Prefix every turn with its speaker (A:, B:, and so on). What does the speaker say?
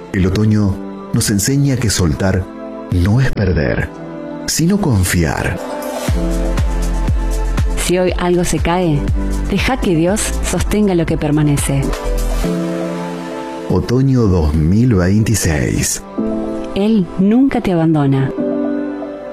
A: El otoño nos enseña que soltar no es perder, sino confiar.
B: Si hoy algo se cae, deja que Dios sostenga lo que permanece.
A: Otoño 2026.
B: Él nunca te abandona.